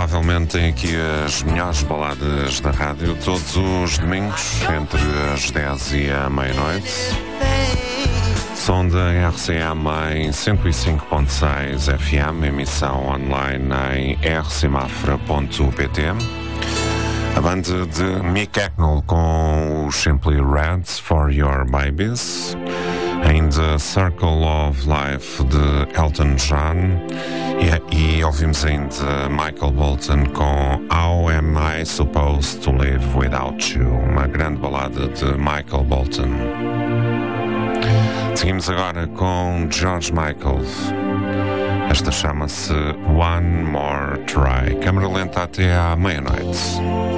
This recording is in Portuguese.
Provavelmente tem aqui as melhores baladas da rádio todos os domingos entre as 10 e a meia-noite. Som da RCM em 105.6 FM, emissão online em rcmafra.pt. A banda de Mick Hacknell com o Simply Red For Your Babies. Ainda Circle of Life de Elton John. E ouvimos ainda Michael Bolton com How Am I Supposed to Live Without You? Uma grande balada de Michael Bolton. Seguimos agora com George Michael. Esta chama-se One More Try. Câmara lenta até à meia-noite.